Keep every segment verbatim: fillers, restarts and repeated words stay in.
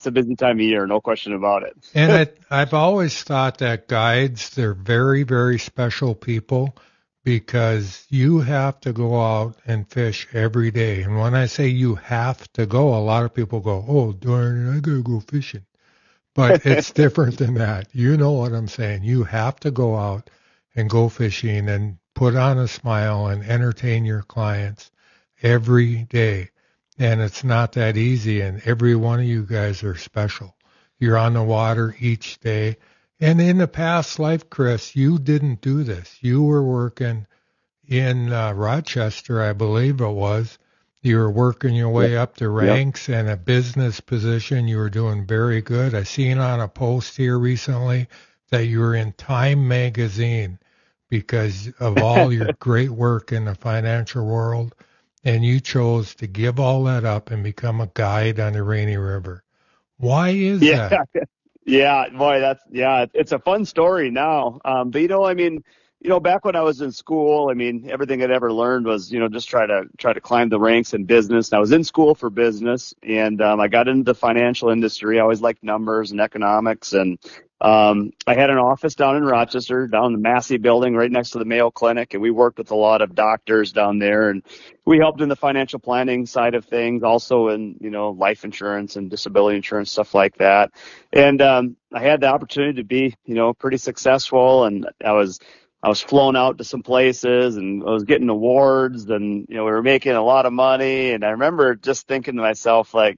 it's a busy time of year, no question about it. And I, I've always thought that guides, they're very, very special people because you have to go out and fish every day. And when I say you have to go, a lot of people go, oh, darn it, I got to go fishing. But it's different than that. You know what I'm saying. You have to go out and go fishing and put on a smile and entertain your clients every day. And it's not that easy. And every one of you guys are special. You're on the water each day. And in the past life, Chris, you didn't do this. You were working in uh, Rochester, I believe it was. You were working your way up the ranks yep. and a business position. You were doing very good. I seen on a post here recently that you were in Time magazine because of all your great work in the financial world. And you chose to give all that up and become a guide on the Rainy River. Why is yeah. that? Yeah, boy, that's, yeah, it's a fun story now. Um, but, you know, I mean, you know, back when I was in school, I mean, everything I'd ever learned was, you know, just try to try to climb the ranks in business. And I was in school for business, and um, I got into the financial industry. I always liked numbers and economics. And um, I had an office down in Rochester, down in the Massey building right next to the Mayo Clinic. And we worked with a lot of doctors down there. And we helped in the financial planning side of things, also in, you know, life insurance and disability insurance, stuff like that. And um, I had the opportunity to be, you know, pretty successful. And I was I was flown out to some places and I was getting awards, and, you know, we were making a lot of money. And I remember just thinking to myself, like,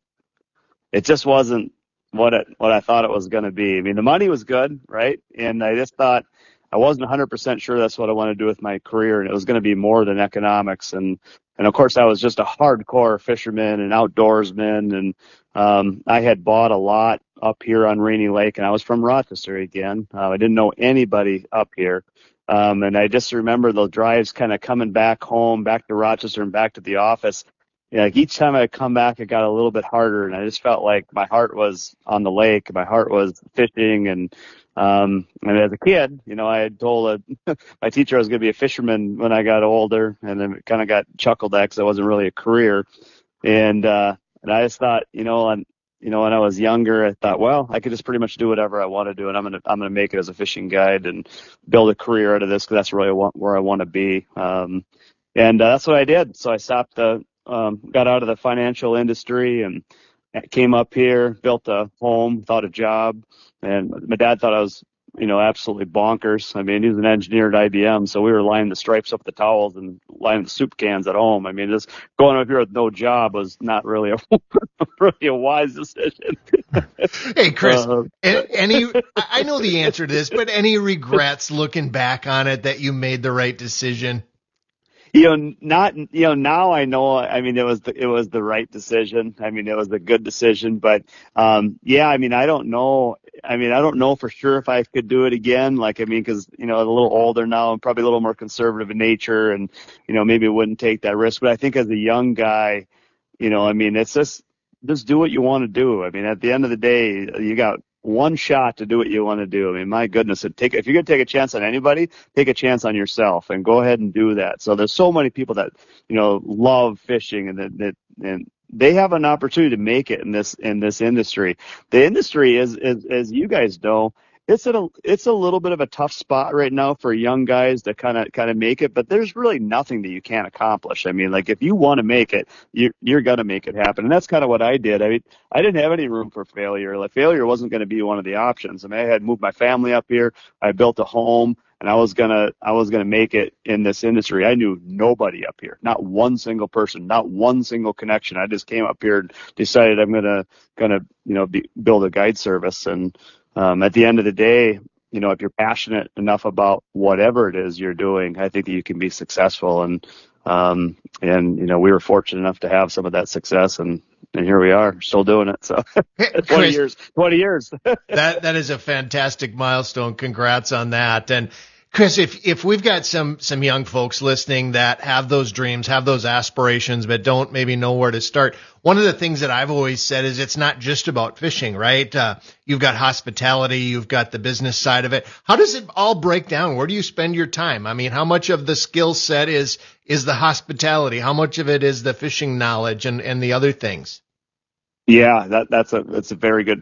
it just wasn't what it, what I thought it was going to be. I mean, the money was good, right? And I just thought I wasn't one hundred percent sure that's what I wanted to do with my career. And it was going to be more than economics. And, and of course I was just a hardcore fisherman and outdoorsman. And, um, I had bought a lot up here on Rainy Lake, and I was from Rochester again. Uh, I didn't know anybody up here. Um, and I just remember the drives kind of coming back home, back to Rochester and back to the office. You know, like each time I come back, it got a little bit harder, and I just felt like my heart was on the lake. My heart was fishing. And, um, and as a kid, you know, I had told a, my teacher I was going to be a fisherman when I got older, and then it kind of got chuckled at because it wasn't really a career. And, uh, and I just thought, you know, and, you know, when I was younger, I thought, well, I could just pretty much do whatever I want to do, and I'm gonna I'm gonna make it as a fishing guide and build a career out of this because that's really what, where I want to be. Um, and uh, that's what I did. So I stopped, uh, um, got out of the financial industry and came up here, built a home, without a job, and my dad thought I was, you know, absolutely bonkers. I mean, he was an engineer at I B M, so we were lining the stripes up the towels and lining the soup cans at home. I mean, just going up here with no job was not really a really a wise decision. Hey, Chris, uh, any I know the answer to this, but any regrets looking back on it that you made the right decision? You know, not, you know, now I know, I mean, it was the, it was the right decision. I mean, it was a good decision, but, um, yeah, I mean, I don't know. I mean, I don't know for sure if I could do it again. Like, I mean, cause, you know, I'm a little older now and probably a little more conservative in nature, and, you know, maybe wouldn't take that risk. But I think as a young guy, you know, I mean, it's just, just do what you want to do. I mean, at the end of the day, you got one shot to do what you want to do. I mean, my goodness, it take, if you're going to take a chance on anybody, take a chance on yourself and go ahead and do that. So there's so many people that, you know, love fishing, and that, that and they have an opportunity to make it in this, in this industry. The industry is, is, as you guys know, it's a, it's a little bit of a tough spot right now for young guys to kind of, kind of make it, but there's really nothing that you can't accomplish. I mean, like, if you want to make it, you're, you're going to make it happen. And that's kind of what I did. I mean, I didn't have any room for failure. Like, failure wasn't going to be one of the options. I mean, I had moved my family up here. I built a home, and I was going to, I was going to make it in this industry. I knew nobody up here, not one single person, not one single connection. I just came up here and decided I'm going to, going to, you know, be, build a guide service. And, Um, at the end of the day, you know, if you're passionate enough about whatever it is you're doing, I think that you can be successful. And, um, and, you know, we were fortunate enough to have some of that success, and, and here we are still doing it. So twenty Chris, years, twenty years. that, that is a fantastic milestone. Congrats on that. And Chris, if, if we've got some, some young folks listening that have those dreams, have those aspirations, but don't maybe know where to start, one of the things that I've always said is it's not just about fishing, right? Uh, you've got hospitality, you've got the business side of it. How does it all break down? Where do you spend your time? I mean, how much of the skill set is, is the hospitality? How much of it is the fishing knowledge and, and the other things? Yeah, that that's a that's a very good